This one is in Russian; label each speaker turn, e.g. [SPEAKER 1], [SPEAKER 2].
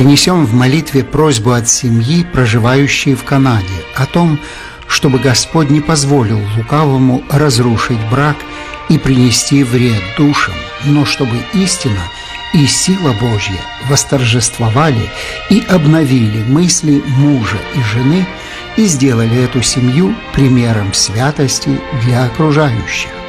[SPEAKER 1] Принесем в молитве просьбу от семьи, проживающей в Канаде, о том, чтобы Господь не позволил лукавому разрушить брак и принести вред душам, но чтобы истина и сила Божья восторжествовали и обновили мысли мужа и жены и сделали эту семью примером святости для окружающих.